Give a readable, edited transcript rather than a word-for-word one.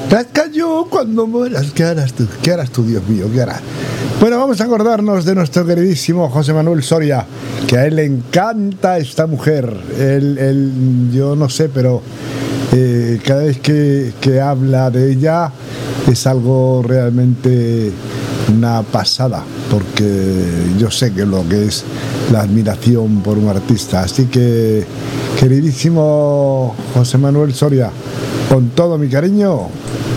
Las cayó cuando mueras. ¿Qué harás tú? ¿Qué harás tú, Dios mío? ¿Qué harás? Bueno, vamos a acordarnos de nuestro queridísimo José Manuel Soria, que a él le encanta esta mujer. Yo no sé, pero cada vez que habla de ella es algo realmente una pasada, porque yo sé que lo que es la admiración por un artista. Así que, queridísimo José Manuel Soria, con todo mi cariño,